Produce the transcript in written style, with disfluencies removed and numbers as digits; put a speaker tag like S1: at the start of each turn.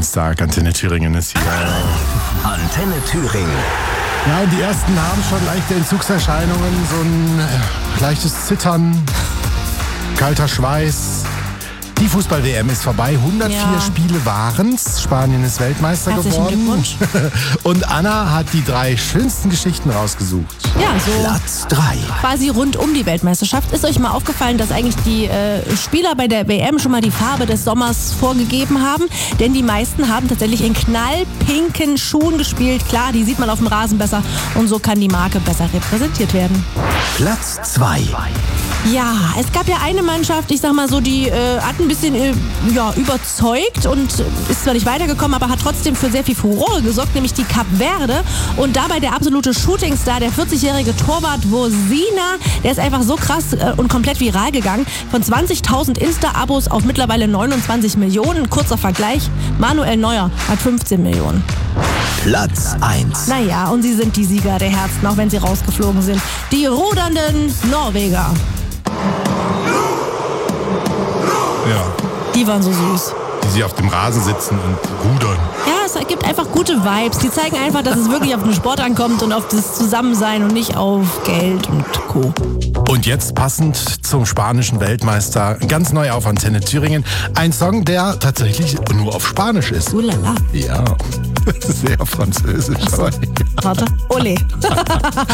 S1: Weltmeisterschaftsdienstag. Antenne Thüringen ist hier.
S2: Antenne Thüringen.
S1: Ja, und die ersten haben schon leichte Entzugserscheinungen, so ein leichtes Zittern, kalter Schweiß. Die Fußball-WM ist vorbei. 104 Spiele waren's. Spanien ist Weltmeister geworden.
S3: Glückwunsch.
S1: Und Anna hat die 3 schönsten Geschichten rausgesucht.
S3: Ja, so
S2: Platz 3.
S3: quasi rund um die Weltmeisterschaft. Ist euch mal aufgefallen, dass eigentlich die Spieler bei der WM schon mal die Farbe des Sommers vorgegeben haben? Denn die meisten haben tatsächlich in knallpinken Schuhen gespielt. Klar, die sieht man auf dem Rasen besser und so kann die Marke besser repräsentiert werden.
S2: Platz 2.
S3: Ja, es gab ja eine Mannschaft, ich sag mal so, die hat ein bisschen überzeugt und ist zwar nicht weitergekommen, aber hat trotzdem für sehr viel Furore gesorgt, nämlich die Kap Verde. Und dabei der absolute Shootingstar, der 40-jährige Torwart Vosina, der ist einfach so krass und komplett viral gegangen. Von 20.000 Insta-Abos auf mittlerweile 29 Millionen. Kurzer Vergleich, Manuel Neuer hat 15 Millionen.
S2: Platz 1.
S3: Naja, und sie sind die Sieger der Herzen, auch wenn sie rausgeflogen sind. Die rudernden Norweger.
S1: Ja,
S3: Die waren so süß.
S1: die sie auf dem Rasen sitzen und rudern.
S3: Ja, es gibt einfach gute Vibes. Die zeigen einfach, dass es wirklich auf den Sport ankommt und auf das Zusammensein und nicht auf Geld und Co.
S1: Und jetzt passend zum spanischen Weltmeister, ganz neu auf Antenne Thüringen, ein Song, der tatsächlich nur auf Spanisch ist.
S3: Ulala.
S1: Ja, sehr französisch.
S3: Warte. Ole.